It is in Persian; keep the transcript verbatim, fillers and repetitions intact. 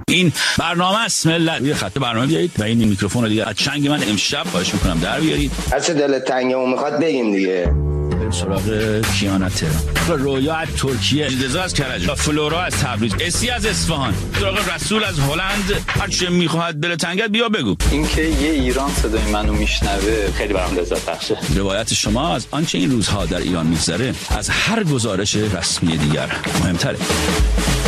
این برنامه است ملت. یه خط برنامه بیارید و این میکروفون رو دیگه از چنگ من امشب خواهش میکنم در بیارید. هر چه دلت تنگه و میخواد بگیم دیگه. بریم سراغ کیانا تهران، رویا از ترکیه، رضا از کرج، فلورا از تبریز، اسی از اصفهان، سراغ رسول از هلند. هر چه میخواد دل تنگت بیا بگو. اینکه یه ایران صدای منو میشنوه خیلی برام لذت بخشه. روایت شما از آنچه این روزها در ایران میگذره از هر گزارش رسمی دیگر مهمتره.